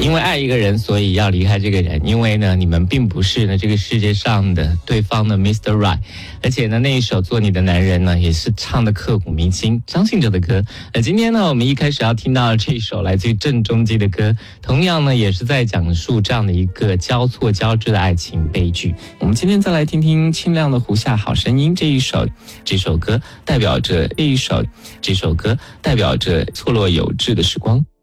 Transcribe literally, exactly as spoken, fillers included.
因为爱一个人，所以要离开这个人。因为呢，你们并不是呢这个世界上的对方的 mister Right。而且呢，那一首《做你的男人》呢，也是唱的刻骨铭心，张信哲的歌。那今天呢，我们一开始要听到的这一首来自于郑中基的歌，同样呢，也是在讲述这样的一个交错交织的爱情悲剧。我们今天再来听听清亮的湖下好声音这一首，这首歌代表着这一首，这首歌代表着错落有致的时光。